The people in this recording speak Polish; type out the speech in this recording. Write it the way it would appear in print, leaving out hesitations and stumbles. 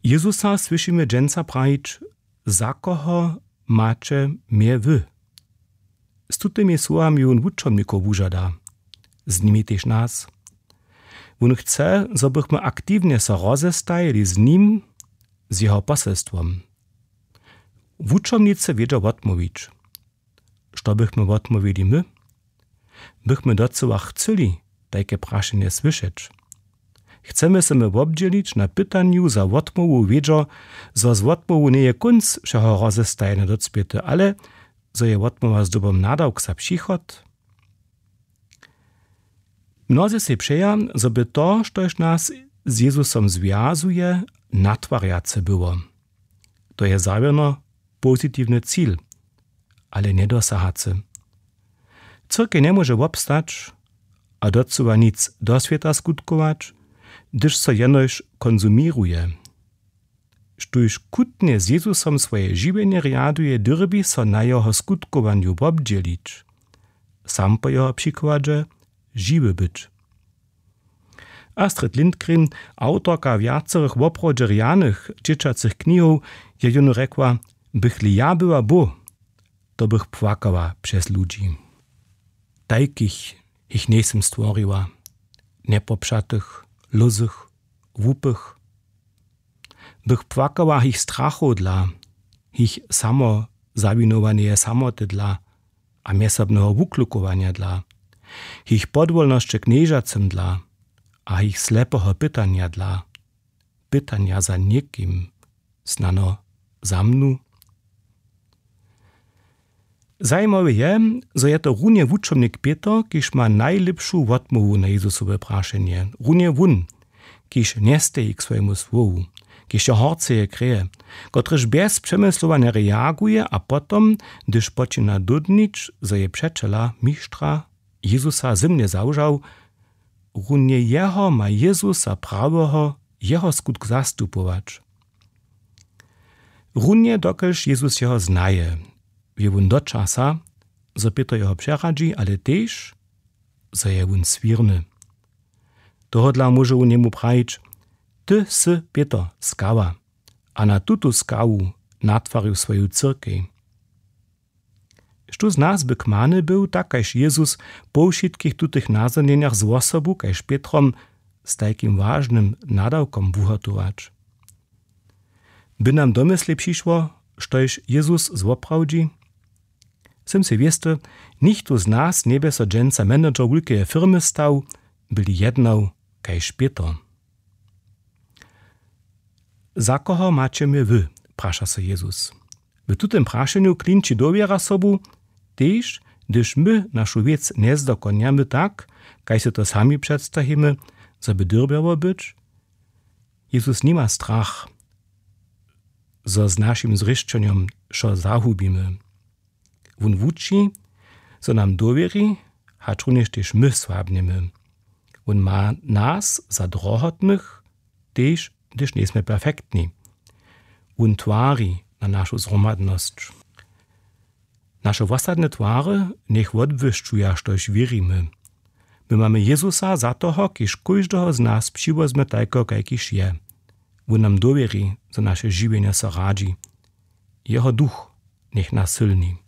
Jezusa słyszymy dżęca prawić, za koho macie mnie wy. Z tutymi słowami on wuczomników wużada, z nimi też nas. On chce, żebyśmy aktywnie się rozestajali z nim, z jego poselstwem. Wuczomnicy wiedzą odmówić. Co byśmy odmówili my? Byśmy docela chcieli takie praszenie słyszeć. Chcemy się my obdzielić na pytaniu za odmówu wiedzą, że z odmówu nie je kunc wszego rozestajenia docpiety, ale że je odmowa z dobą nadałk za przychod. Mnozy się przeja, żeby to, což nas z Jezusem związuje, natwariace było. To je zawierno pozytywny cel, ale niedosahacy. Cyrkej nie może obstać, a docela nic do świata skutkować, gdyż so jenoś konsumiruje. Štuž kutnie z Jezusem swoje żywienie riaduje, dyrbi so na jeho skutkowaniu obdzielić. Sam po jeho przykładzie żywy być. Astrid Lindgren, autorka wiacerych woprodżerianych dzieciacych knihów, je jeno rekła, bychli ja była bo, to bych płakała przez ludzi. Takich ich niesem stworiła, nepoprzatych, luzych, wupych. Bych płakała ich strachu dla, ich samo zawinowanie samoty dla, a miesebnego wuklukowania dla, ich podwolności knieżacym dla, a ich slepego pytania dla, pytania za niekim, znano za mnu. Zajímawe je, że je to runie wuczomnik Pietr, kiż ma najlepszą odmowu na Jezusowe praszenie. Runie wun, kiż nie stoi k swojemu słowu, kiż je horce je kreje, kotryż bez przemyslowania reaguje, a potom, gdyż počina dudnić, że je przeczela mistrza Jezusa zimnie zaużał, runie jeho ma Jezusa prawego, jeho skutk zastupować. Runie dokelž Jezus jeho znaje, wie wun do czasa, że Pietr jeho przeradzi, ale też, że je wun swirny. Tohodla może u niemu prawić, ty sy Pietr, skała, a na tutu skału natwarił swoją cyrkej. Što z nas by kmany był, tak kajż Jezus po wszystkich tutych nazanieniach z osobu, kajż Pietrom z takim ważnym nadałkom wuhotować. By nam domysle przyszło, štož Jezus zwoprawdzi? Sem si wieste, nichto z nas niebe so dżęca menedżer wielkiej firmy stał, byli jedną kajż Pietr. Za koho macie mnie wy, prasza se Jezus. W tutym praszeniu klinči dowiera sobu, też, gdyż my naszą wiec nie zdokoniamy tak, kaj se to sami przedstawimy, żeby dyrbiało być. Jezus nie ma strach, że z naszym zryszczeniem szo zahubimy. Wun wuči, że nam dowieri, hacz również też my słabniemy. Wun ma nas za drohotnych, też, gdyż nie jesteśmy perfektni. Wun twari na naszą zromadność. Nasze własne twary niech odwyszczuja, štož wierimy. My mamy Jezusa za toho, kiż każdego z nas przywozmy tako, kajkiż je. Wun nam dowieri, za nasze żywienie se radzi. Jeho duch niech nas silni.